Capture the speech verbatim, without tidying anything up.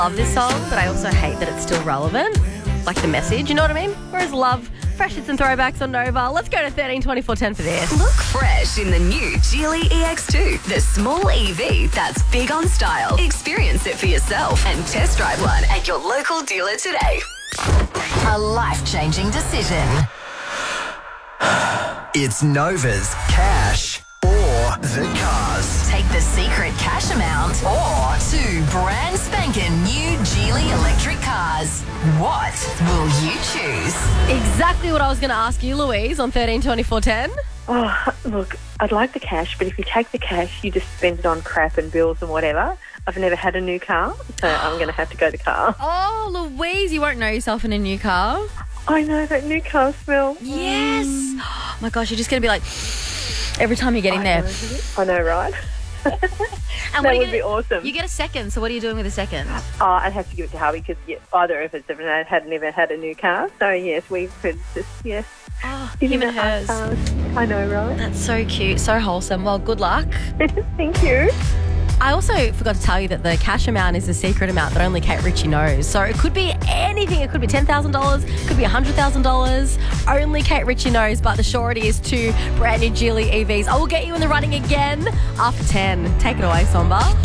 Love this song, but I also hate that it's still relevant. Like the message, you know what I mean? Whereas love, fresh hits and throwbacks on Nova. Let's go to thirteen twenty-four ten for this. Look fresh in the new Geely E X two, the small E V that's big on style. Experience it for yourself and test drive one at your local dealer today. A life-changing decision. It's Nova's cash or the cars. Take the secret cash amount or two brand spanking new Geely electric cars. What will you choose? Exactly what I was going to ask you, Louise, on thirteen twenty-four ten. Oh, look, I'd like the cash, but if you take the cash, you just spend it on crap and bills and whatever. I've never had a new car, so I'm going to have to go the car. Oh, Louise, you won't know yourself in a new car. I know that new car smell. Yes. Oh, my gosh, you're just going to be like, every time you get in I there. know, I know, right? And That what are you would gonna- be awesome. You get a second, so what are you doing with a second? Oh, I'd have to give it to Harvey because yeah, either of us have never had never had a new car. So, yes, we could just, yes. Oh, give him it and our hers. cars. I know, right? That's so cute, so wholesome. Well, good luck. Thank you. I also forgot to tell you that the cash amount is a secret amount that only Kate Ritchie knows. So it could be anything. It could be ten thousand dollars, it could be one hundred thousand dollars. Only Kate Ritchie knows, but the surety is two brand new Geely E Vs. I will get you in the running again after ten. Take it away, Somba.